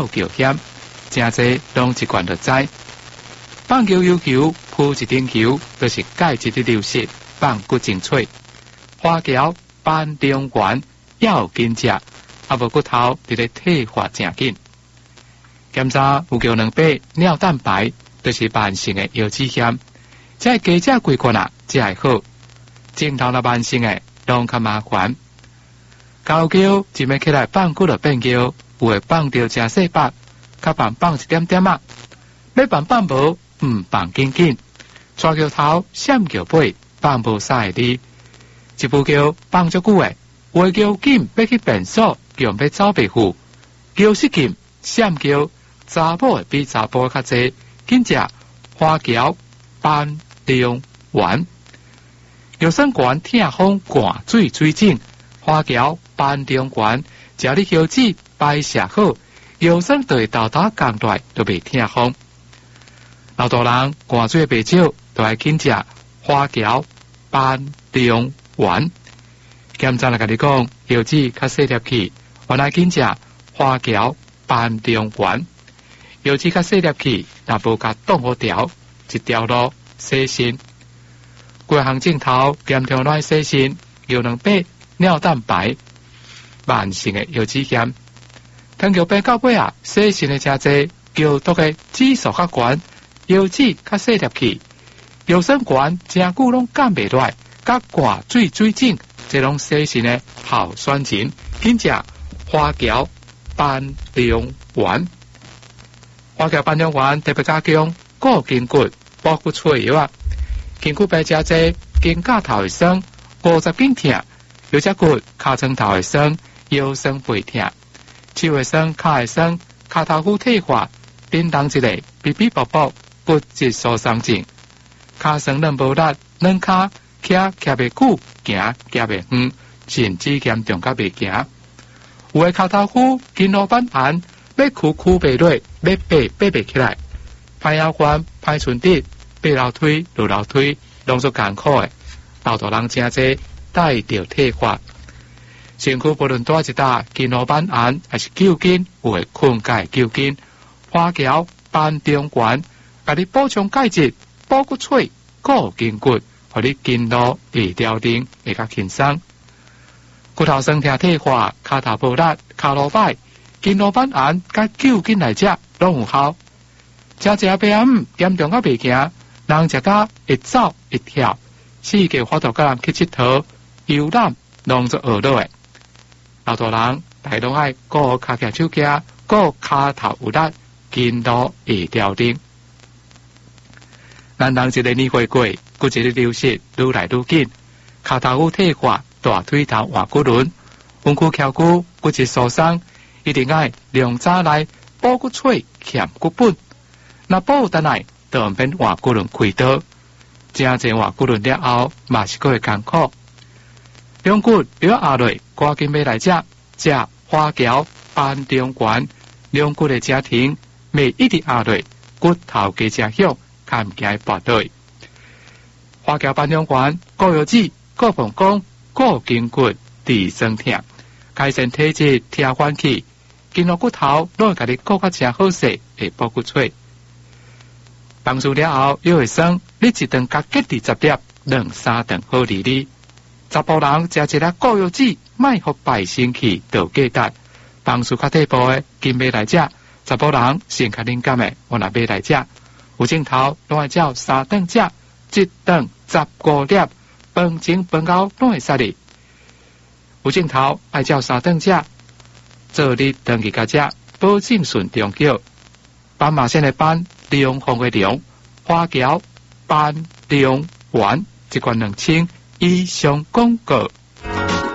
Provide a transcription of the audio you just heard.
叫险，真济拢一贯就知。放球有球，扑一顶球，就是介一日流失，放骨精粹。花桥班中原要紧食，啊无骨头伫咧退化正紧。检查有叫两百尿蛋白，就是慢性的腰子险。这加食规罐啊，才会好。正头那慢性的拢较麻烦。高桥一暝起来放骨就变桥，有会放着真细白，较放一点点啊。要放无，放紧紧。抓桥头闪桥尾，放无晒的。一部桥放足久诶，话桥紧要去变数，强要走白户。桥失紧，闪桥查某诶比查甫较济，紧食花桥班中原。药酸管痛风寒水水肿，花桥班中原，只你腰子排泄好，药酸就会豆豆降落来，就袂痛风。老大人寒水袂少，就爱紧食花桥班中原。检查来甲你讲，腰子较细粒去，原来紧食花桥班中原。腰子较细粒去，若无甲冻好条，一条路洗身。几项镜头检查来洗身，有两百尿蛋白，慢性的腰子炎。糖尿病到尾啊，洗身的真济，叫毒的指数较悬，腰子较细粒去，腰酸管真久拢减袂落来，甲寒水水肿。这拢洗身的好选前，紧食花桥班中原。花桥班中原特别加强固筋骨、保骨脆药啊，筋骨白加济，肩胛头会酸，50斤痛，有只骨尻川头会酸，腰酸背痛，手会酸，脚会酸，骹头骨退化，叮当一个比比薄薄，骨质疏松症，骹酸软无力，软骹徛袂久，行袂远，甚至严重甲袂行。有的骹头骨筋络板寒，要屈袂落，要爬袂起来，歹腰关，歹寸底，爬楼梯、落楼梯，拢足艰苦的。老大人真济带着退化，身躯不论大一大，筋络板寒还是揪筋，有的困解揪筋。花桥班中原，甲你补充钙质，保骨脆，固筋骨。互你筋络会调定，会较轻松。骨头酸痛退化，骹头无力，骹路歹，筋络板寒，甲揪筋来食，拢有效。食白暗严重到袂行，人食甲一走一跳，四界花头甲人去佚佗，游览拢做学落诶。老大人大拢爱顾骹脚手脚，顾骹头有力，筋络会调定。咱人一个年岁过，骨质的流失愈来愈紧，骹头骨退化，大腿头换骨轮，弯曲翘骨，骨质疏松，一定爱量早来补骨脆，欠骨本。若补得来，就免换骨轮开刀。真正换骨轮了后，嘛是会艰苦。两骨了下落，赶紧要来食花桥班中原。两骨的家庭，未一直下落，骨头加正响。看唔见拔对，花桥班中原，固腰子、固膀胱、固筋骨、治酸痛，改善体质，听欢气，筋络骨头拢会甲你顾较正好势，会保骨脆。放松了后又会酸，你一顿甲结20粒，2-3顿好利利。查甫人食一粒固腰子，莫互败生气，就记得。放松较退步的，今买来食；查甫人性较敏感的，我若买来食。有镜头拢爱照3顿食，一顿15粒，饭前饭后拢会使哩。有镜头爱照3顿食，做你长期甲食，保证顺中脚。斑马线的斑，中风的中，花桥班中原，一罐2000以上广告。